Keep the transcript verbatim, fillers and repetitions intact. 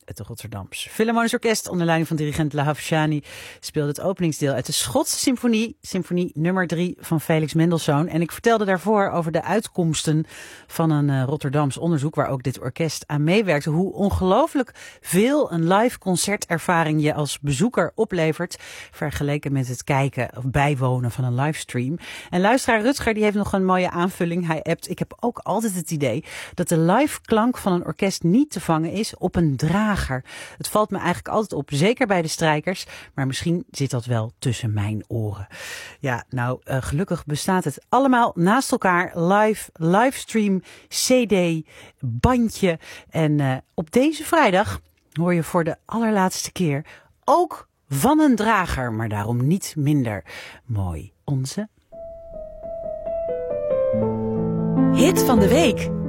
Het Rotterdamse Philharmonisch Orkest onder leiding van dirigent Lahav Shani speelde het openingsdeel uit de Schotse symfonie, symfonie nummer drie van Felix Mendelssohn. En ik vertelde daarvoor over de uitkomsten van een uh, Rotterdams onderzoek waar ook dit orkest aan meewerkte. Hoe ongelooflijk veel een live concertervaring je als bezoeker oplevert, vergeleken met het kijken of bijwonen van een livestream. En luisteraar Rutger die heeft nog een mooie aanvulling. Hij appt: ik heb ook altijd het idee dat de live klank van een orkest niet te vangen is op een drager. Het valt me eigenlijk altijd op, zeker bij de strijkers, maar misschien zit dat wel tussen mijn oren. Ja, nou, uh, gelukkig bestaat het allemaal naast elkaar, live, livestream, cd, bandje. En uh, op deze vrijdag hoor je voor de allerlaatste keer ook van een drager, maar daarom niet minder mooi onze Hit van de week.